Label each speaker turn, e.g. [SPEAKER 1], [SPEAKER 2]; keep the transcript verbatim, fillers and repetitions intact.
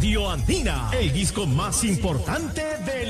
[SPEAKER 1] Radio Andina, el disco más importante de la